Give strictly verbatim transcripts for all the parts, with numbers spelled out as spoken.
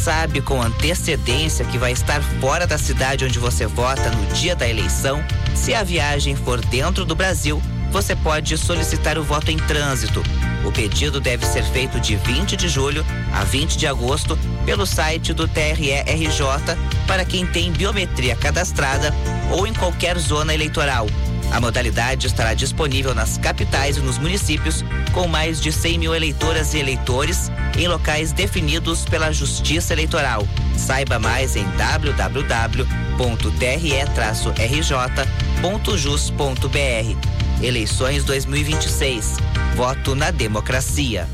sabe com antecedência que vai estar fora da cidade onde você vota no dia da eleição, se a viagem for dentro do Brasil, você pode solicitar o voto em trânsito. O pedido deve ser feito de vinte de julho a vinte de agosto pelo site do T R E R J para quem tem biometria cadastrada ou em qualquer zona eleitoral. A modalidade estará disponível nas capitais e nos municípios com mais de cem mil eleitoras e eleitores em locais definidos pela Justiça Eleitoral. Saiba mais em w w w ponto t r e r j ponto jus ponto b r. Eleições dois mil e vinte e seis. Voto na democracia.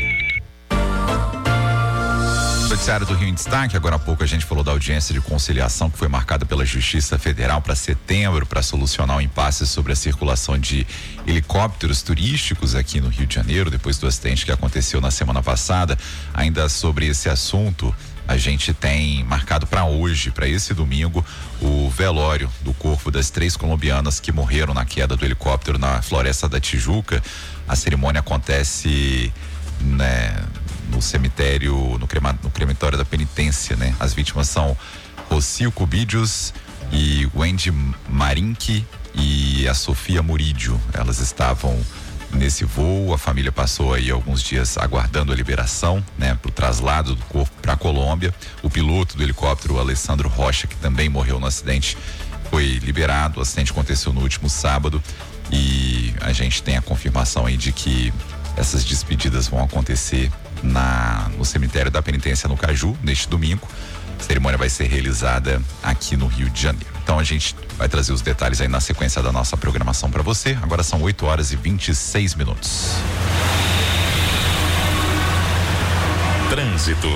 Noticiário do Rio em Destaque. Agora há pouco a gente falou da audiência de conciliação que foi marcada pela Justiça Federal para setembro para solucionar o impasse sobre a circulação de helicópteros turísticos aqui no Rio de Janeiro, depois do acidente que aconteceu na semana passada. Ainda sobre esse assunto, a gente tem marcado para hoje, para esse domingo, o velório do corpo das três colombianas que morreram na queda do helicóptero na Floresta da Tijuca. A cerimônia acontece, né, no cemitério, no, crema, no crematório da penitência, né? As vítimas são Rocio Cubidios e Wendy Marinque e a Sofia Murídio. Elas estavam nesse voo, a família passou aí alguns dias aguardando a liberação, né? Pro traslado do corpo para a Colômbia. O piloto do helicóptero, Alessandro Rocha, que também morreu no acidente, foi liberado. O acidente aconteceu no último sábado e a gente tem a confirmação aí de que essas despedidas vão acontecer na, no cemitério da penitência no Caju, neste domingo. A cerimônia vai ser realizada aqui no Rio de Janeiro. Então a gente vai trazer os detalhes aí na sequência da nossa programação para você. Agora são oito horas e vinte e seis minutos. Trânsito.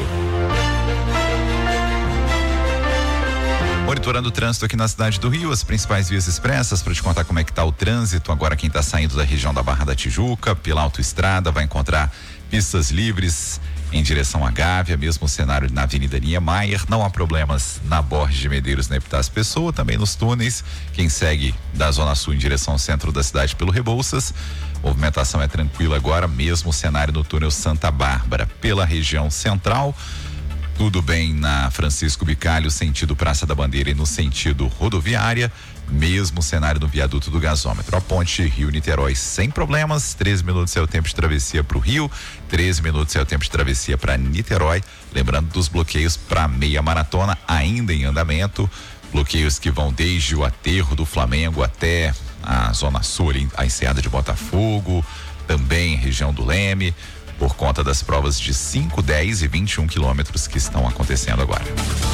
Monitorando o trânsito aqui na cidade do Rio, as principais vias expressas, para te contar como é que tá o trânsito. Agora quem está saindo da região da Barra da Tijuca, pela autoestrada, vai encontrar pistas livres em direção à Gávea, mesmo cenário na Avenida Niemeyer. Não há problemas na Borges de Medeiros, na Epitácio Pessoa, também nos túneis. Quem segue da Zona Sul em direção ao centro da cidade pelo Rebouças, movimentação é tranquila agora, mesmo cenário no túnel Santa Bárbara. Pela região central, tudo bem na Francisco Bicalho, sentido Praça da Bandeira, e no sentido rodoviária, mesmo cenário no viaduto do gasômetro. A ponte Rio-Niterói sem problemas, treze minutos é o tempo de travessia para o Rio, treze minutos é o tempo de travessia para Niterói. Lembrando dos bloqueios para meia maratona ainda em andamento, bloqueios que vão desde o aterro do Flamengo até a Zona Sul, a Enseada de Botafogo, também região do Leme, por conta das provas de cinco, dez e vinte e um quilômetros que estão acontecendo agora.